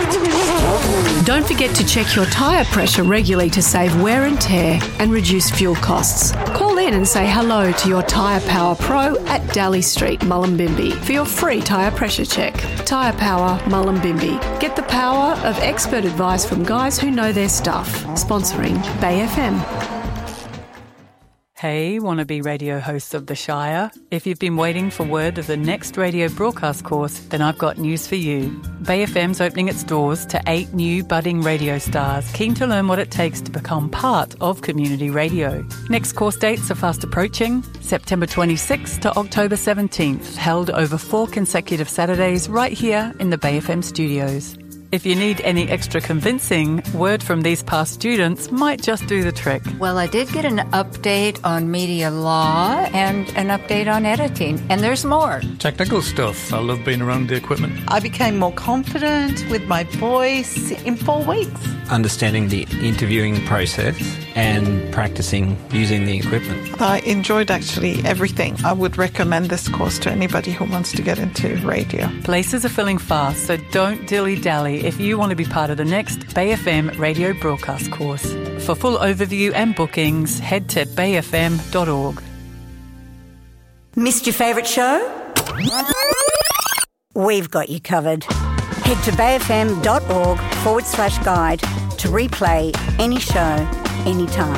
Don't forget to check your tyre pressure regularly to save wear and tear and reduce fuel costs. Call in and say hello to your Tyre Power Pro at Daly Street, Mullumbimby for your free tyre pressure check. Tyre Power, Mullumbimby. Get the power of expert advice from guys who know their stuff. Sponsoring Bay FM. Hey, wannabe radio hosts of The Shire. If you've been waiting for word of the next radio broadcast course, then I've got news for you. Bay FM's opening its doors to 8 new budding radio stars keen to learn what it takes to become part of community radio. Next course dates are fast approaching, September 26th to October 17th, held over 4 consecutive Saturdays right here in the Bay FM studios. If you need any extra convincing, word from these past students might just do the trick. Well, I did get an update on media law and an update on editing, and there's more. Technical stuff. I love being around the equipment. I became more confident with my voice in 4 weeks. Understanding the interviewing process and practicing using the equipment. I enjoyed actually everything. I would recommend this course to anybody who wants to get into radio. Places are filling fast, so don't dilly-dally if you want to be part of the next Bay FM radio broadcast course. For full overview and bookings, head to bayfm.org. Missed your favourite show? We've got you covered. Head to bayfm.org/guide to replay any show, anytime.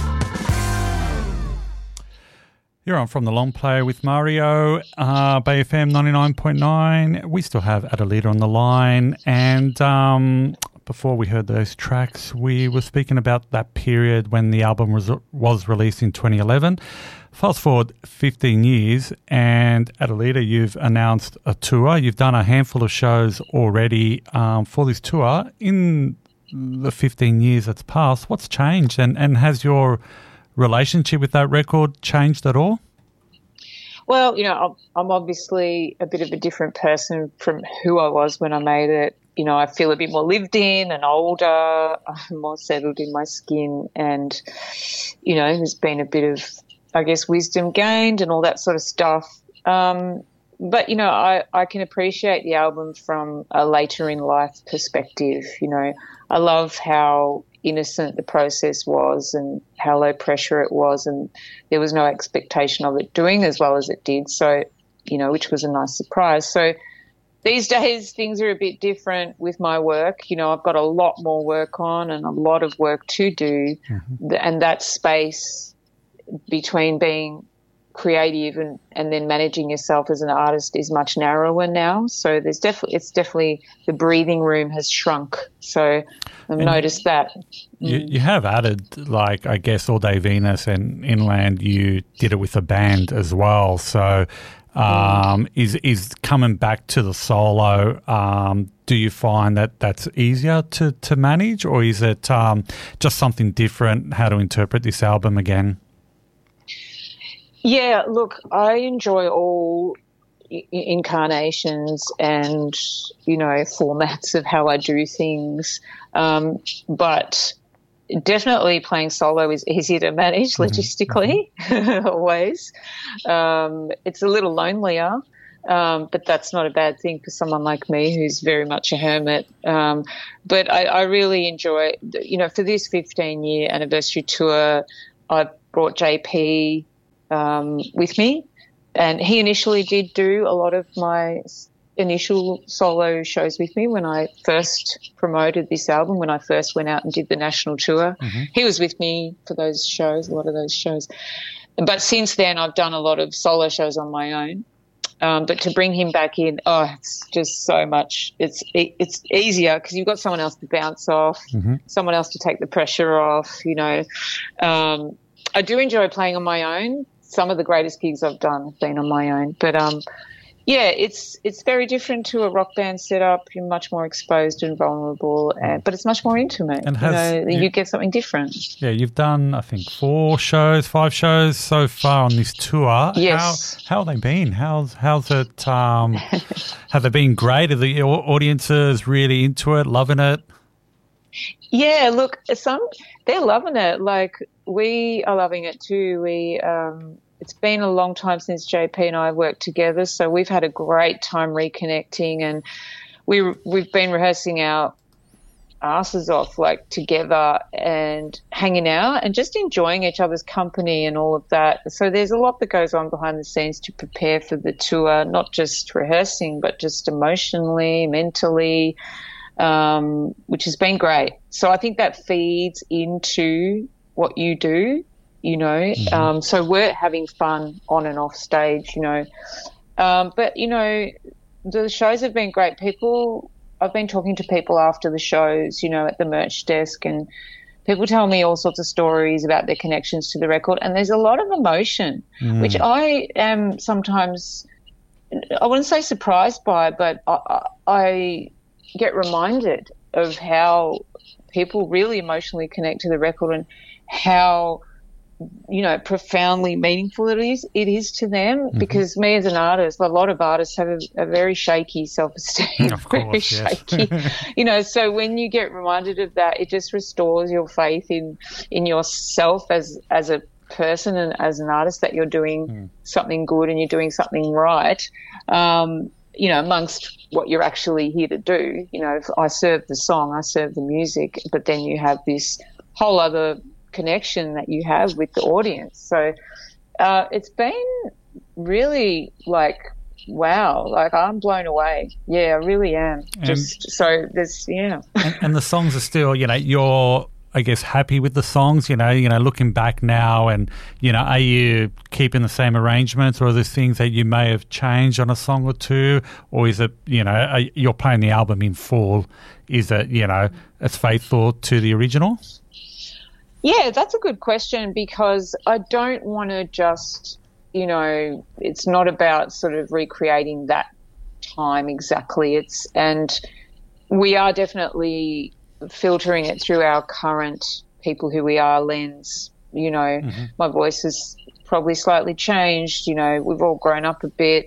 You're on From the Long Play with Mario, Bay FM 99.9. We still have Adelita on the line. And before we heard those tracks, we were speaking about that period when the album was released in 2011. Fast forward 15 years, and Adelita, you've announced a tour. You've done a handful of shows already for this tour. In the 15 years that's passed, what's changed? And has your relationship with that record changed at all? Well, you know, I'm obviously a bit of a different person from who I was when I made it. You know, I feel a bit more lived in and older. I'm more settled in my skin, and, you know, there's been a bit of, I guess, wisdom gained and all that sort of stuff. But, you know, I can appreciate the album from a later in life perspective. You know, I love how innocent the process was and how low pressure it was, and there was no expectation of it doing as well as it did. So, you know, which was a nice surprise. So these days things are a bit different with my work. You know, I've got a lot more work on and a lot of work to do. Mm-hmm. And that space between being creative and then managing yourself as an artist is much narrower now. So it's definitely the breathing room has shrunk. So I've noticed that. You have added, like, I guess, All Day Venus and Inland, you did it with a band as well. So is coming back to the solo, do you find that that's easier to manage, or is it just something different, how to interpret this album again? Yeah, look, I enjoy all incarnations and, you know, formats of how I do things, but definitely playing solo is easier to manage logistically, always. It's a little lonelier, but that's not a bad thing for someone like me who's very much a hermit. But I really enjoy, you know, for this 15-year anniversary tour, I brought JP with me, and he initially did do a lot of my initial solo shows with me when I first promoted this album, when I first went out and did the national tour. Mm-hmm. He was with me for those shows, a lot of those shows. But since then I've done a lot of solo shows on my own. But to bring him back in, it's just so much. It's easier because you've got someone else to bounce off, someone else to take the pressure off, you know. I do enjoy playing on my own. Some of the greatest gigs I've done have been on my own. But, yeah, it's very different to a rock band setup. You're much more exposed and vulnerable, but it's much more intimate. And you get something different. Yeah, you've done, I think, 5 shows so far on this tour. Yes. How have they been? How's it? Have they been great? Are the audiences really into it, loving it? Yeah, look, they're loving it. Like, we are loving it too. It's been a long time since JP and I worked together, so we've had a great time reconnecting, and we've been rehearsing our asses off, like, together and hanging out and just enjoying each other's company and all of that. So there's a lot that goes on behind the scenes to prepare for the tour, not just rehearsing, but just emotionally, mentally, which has been great. So I think that feeds into what you do, you know. So we're having fun on and off stage, you know. But, you know, the shows have been great. I've been talking to people after the shows, you know, at the merch desk, and people tell me all sorts of stories about their connections to the record, and there's a lot of emotion, which I am sometimes, I wouldn't say surprised by, but I get reminded of how people really emotionally connect to the record and how, you know, profoundly meaningful it is to them, because me as an artist, a lot of artists have a very shaky self-esteem, of course, very shaky, you know, so when you get reminded of that, it just restores your faith in yourself as a person and as an artist, that you're doing something good and you're doing something right, you know, amongst what you're actually here to do. You know, if I serve the song, I serve the music, but then you have this whole other connection that you have with the audience. So it's been really, like, wow, like, I'm blown away. Yeah, I really am. And the songs are still, you know, you're, I guess, happy with the songs, you know, looking back now, and, you know, are you keeping the same arrangements, or are there things that you may have changed on a song or two, or is it, you know, you're playing the album in full, is it, you know, it's faithful to the original? Yeah, that's a good question, because I don't want to just, you know, it's not about sort of recreating that time exactly. And we are definitely filtering it through our current people who we are lens. You know, my voice has probably slightly changed. You know, we've all grown up a bit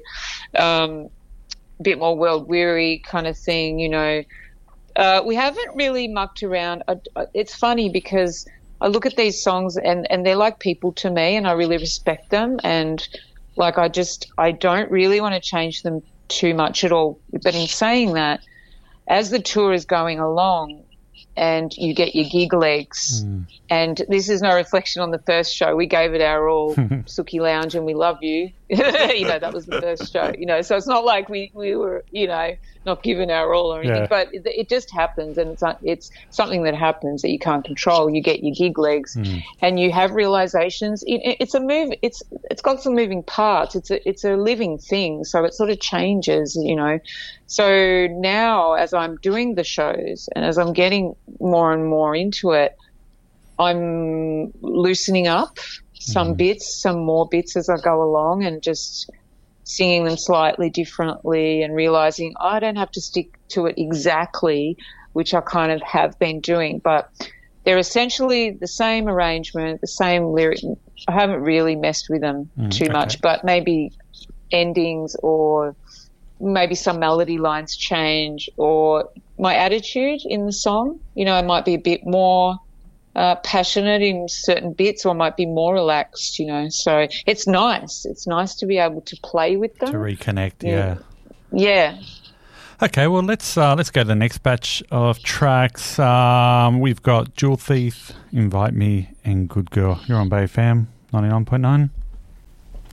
more world weary kind of thing, you know. We haven't really mucked around. It's funny because I look at these songs and they're like people to me, and I really respect them, and, like, I don't really want to change them too much at all. But in saying that, as the tour is going along and you get your gig legs, and this is no reflection on the first show, we gave it our all, Sookie Lounge and We Love You, you know, that was the first show, you know, so it's not like we were, you know, not giving our all or anything, but it just happens, and it's something that happens that you can't control. You get your gig legs, and you have realizations. It's a move. It's got some moving parts. It's a living thing, so it sort of changes, you know. So now, as I'm doing the shows and as I'm getting more and more into it, I'm loosening up some bits, some more bits as I go along, and just singing them slightly differently, and realizing I don't have to stick to it exactly, which I kind of have been doing, but they're essentially the same arrangement, the same lyric. I haven't really messed with them too much, but maybe endings, or maybe some melody lines change, or my attitude in the song, you know, I might be a bit more passionate in certain bits, or might be more relaxed, you know. So it's nice. It's nice to be able to play with them. To reconnect, yeah. Okay, well, let's go to the next batch of tracks. We've got Jewel Thief, Invite Me, and Good Girl. You're on Bay FM 99.9.